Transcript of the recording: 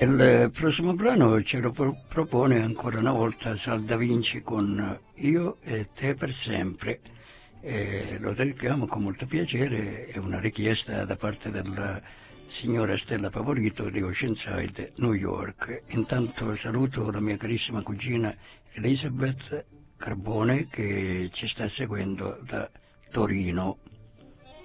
Il prossimo brano ce lo propone ancora una volta Sal Da Vinci con Io e te per sempre. Lo dedichiamo con molto piacere, è una richiesta da parte della signora Stella Favorito di Oceanside, New York. Intanto saluto la mia carissima cugina Elizabeth Carbone che ci sta seguendo da Torino.